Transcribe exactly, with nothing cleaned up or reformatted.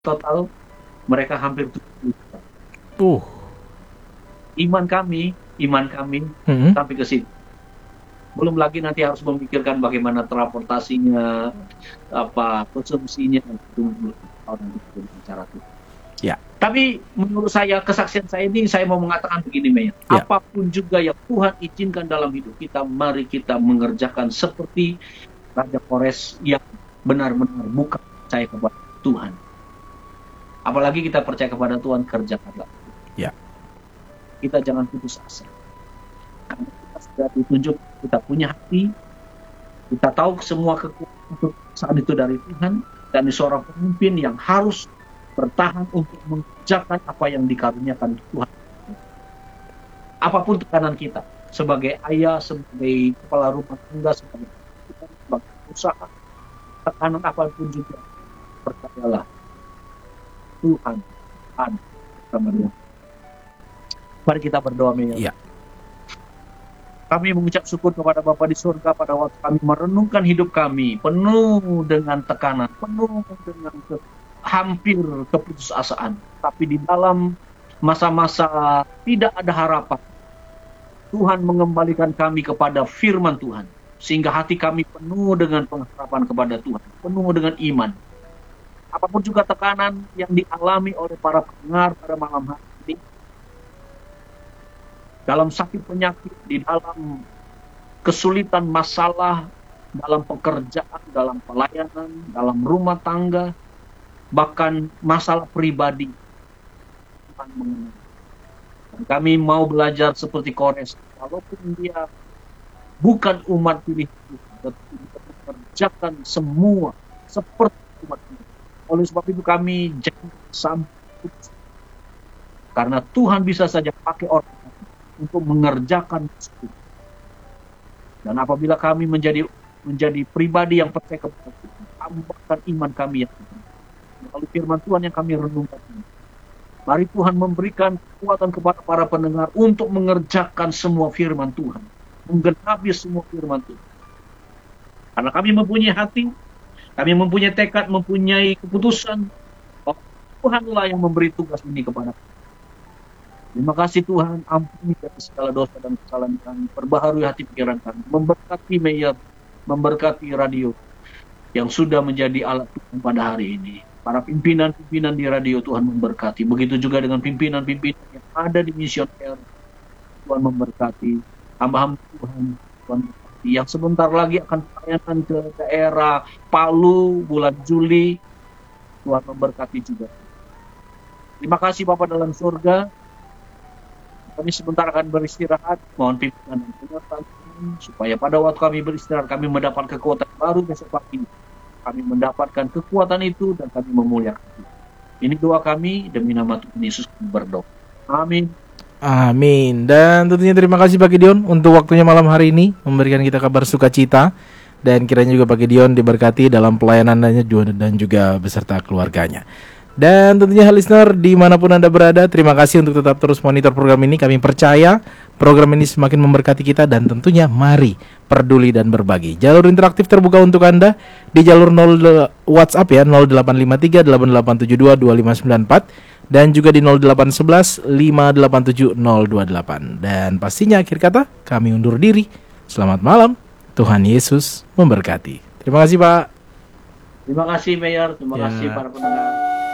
total mereka hampir tujuh puluh juta. Uh. Iman kami, iman kami Mm-hmm. sampai ke situ. Belum lagi nanti harus memikirkan bagaimana transportasinya, apa konsumsinya, itu orang itu bicara itu. Ya. Tapi menurut saya, kesaksian saya ini, saya mau mengatakan begini, Meyer. Ya. Apapun juga yang Tuhan izinkan dalam hidup kita, mari kita mengerjakan seperti Raja Kores yang benar-benar bukan percaya kepada Tuhan. Apalagi kita percaya kepada Tuhan, kerjakanlah. Ya. Kita jangan putus asa. Karena kita sudah ditunjuk, kita punya hati, kita tahu semua kekuasaan itu dari Tuhan, dan seorang pemimpin yang harus bertahan untuk mengerjakan apa yang dikaruniakan Tuhan. Apapun tekanan kita, sebagai ayah, sebagai kepala rumah tangga, sebagai, sebagai usaha, tekanan apapun juga, percayalah, Tuhan ada sama dia. Mari kita berdoa, Meyer. Ya. Kami mengucap syukur kepada Bapa di surga pada waktu kami merenungkan hidup kami penuh dengan tekanan, penuh dengan ke, hampir keputusasaan. Tapi di dalam masa-masa tidak ada harapan, Tuhan mengembalikan kami kepada firman Tuhan. Sehingga hati kami penuh dengan pengharapan kepada Tuhan, penuh dengan iman. Apapun juga tekanan yang dialami oleh para pendengar pada malam hari ini, dalam sakit penyakit, di dalam kesulitan masalah, dalam pekerjaan, dalam pelayanan, dalam rumah tangga, bahkan masalah pribadi, Tuhan mengenal. Dan kami mau belajar seperti Kores, walaupun dia bukan umat pilih Tuhan, tetapi dia mengerjakan semua seperti umat Tuhan. Oleh sebab itu kami jangan sampai putus. Karena Tuhan bisa saja pakai orang untuk mengerjakan itu. Dan apabila kami menjadi menjadi pribadi yang percaya kepada Tuhan, tambahkan iman kami yang melalui firman Tuhan yang kami renungkan. Mari Tuhan memberikan kekuatan kepada para pendengar untuk mengerjakan semua firman Tuhan, menggenapi semua firman Tuhan. Karena kami mempunyai hati, kami mempunyai tekad, mempunyai keputusan, bahwa Tuhanlah yang memberi tugas ini kepada kami. Terima kasih Tuhan, ampuni dari segala dosa dan kesalahan kami, perbaharui hati pikiran kami, memberkati Meyer, memberkati radio yang sudah menjadi alat Tuhan pada hari ini. Para pimpinan-pimpinan di radio Tuhan memberkati, begitu juga dengan pimpinan-pimpinan yang ada di Mission Air, Tuhan memberkati, hamba-hamba Tuhan, Tuhan memberkati, yang sebentar lagi akan pelayanan ke daerah Palu bulan Juli, Tuhan memberkati juga. Terima kasih Bapa dalam surga. Kami sebentar akan beristirahat, mohon pimpinan dan penyertaan supaya pada waktu kami beristirahat kami mendapat kekuatan baru besok pagi. Kami mendapatkan kekuatan itu dan kami memuliakan Tuhan. Ini doa kami demi nama Tuhan Yesus berdoa. Amin. Amin. Dan tentunya terima kasih Pak Gideon untuk waktunya malam hari ini memberikan kita kabar sukacita, dan kiranya juga Pak Gideon diberkati dalam pelayanannya dan juga beserta keluarganya. Dan tentunya listener dimanapun Anda berada, terima kasih untuk tetap terus monitor program ini. Kami percaya program ini semakin memberkati kita, dan tentunya mari peduli dan berbagi. Jalur interaktif terbuka untuk Anda di jalur nol WhatsApp ya, nol delapan lima tiga delapan delapan tujuh dua dua lima sembilan empat, dan juga di nol delapan satu satu lima delapan tujuh nol dua delapan. Dan pastinya akhir kata kami undur diri. Selamat malam, Tuhan Yesus memberkati. Terima kasih Pak. Terima kasih Mayor, terima ya. kasih para pendengar.